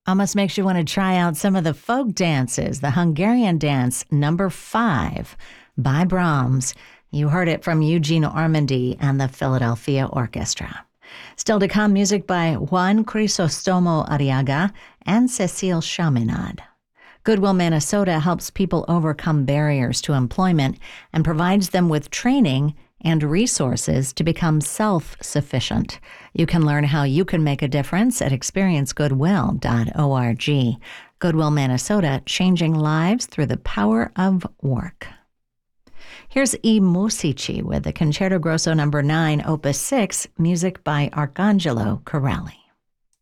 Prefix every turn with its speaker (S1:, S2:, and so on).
S1: Almost makes you want to try out some of the folk dances. The Hungarian Dance, number 5, by Brahms. You heard it from Eugene Ormandy and the Philadelphia Orchestra. Still to come, music by Juan Crisostomo Arriaga and Cecile Chaminade. Goodwill Minnesota helps people overcome barriers to employment and provides them with training and resources to become self-sufficient. You can learn how you can make a difference at experiencegoodwill.org. Goodwill Minnesota, changing lives through the power of work. Here's I Musici with the Concerto Grosso No. 9, Opus 6, music by Arcangelo Corelli.